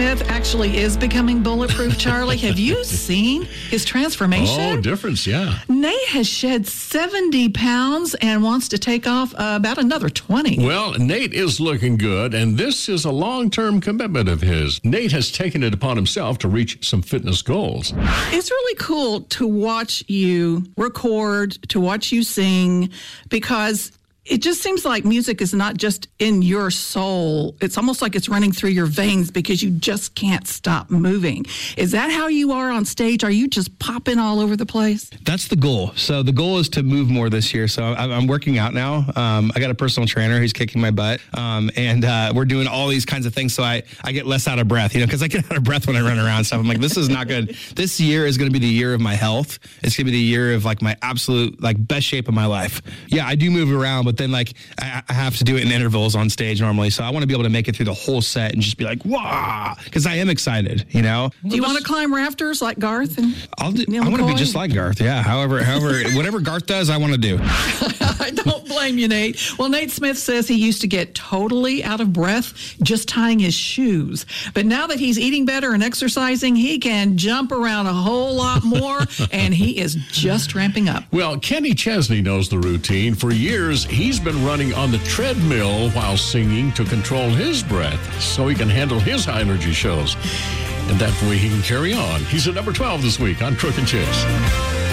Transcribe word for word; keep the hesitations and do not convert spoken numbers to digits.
Smith actually is becoming bulletproof, Charlie. Have you seen his transformation? Oh, difference, yeah. Nate has shed seventy pounds and wants to take off uh, about another twenty. Well, Nate is looking good, and this is a long-term commitment of his. Nate has taken it upon himself to reach some fitness goals. It's really cool to watch you record, to watch you sing, because it just seems like music is not just in your soul. It's almost like it's running through your veins because you just can't stop moving. Is that how you are on stage? Are you just popping all over the place? That's the goal. So the goal is to move more this year. So I'm, I'm working out now. Um, I got a personal trainer who's kicking my butt. Um, and uh, we're doing all these kinds of things so I, I get less out of breath, you know, because I get out of breath when I run around and stuff. I'm like, this is not good. This year is going to be the year of my health. It's going to be the year of like my absolute like best shape of my life. Yeah, I do move around, but then like I, I have to do it in intervals on stage normally. So I want to be able to make it through the whole set and just be like, wow, because I am excited, you know? Do you want to climb rafters like Garth? And I'll do, Neil I want to be McCoy? just like Garth. Yeah. However, however, whatever Garth does, I want to do. I don't blame you, Nate. Well, Nate Smith says he used to get totally out of breath just tying his shoes. But now that he's eating better and exercising, he can jump around a whole lot more, and he is just ramping up. Well, Kenny Chesney knows the routine. For years, he's been running on the treadmill while singing to control his breath so he can handle his high-energy shows. And that way he can carry on. He's at number twelve this week on Crook and Chase.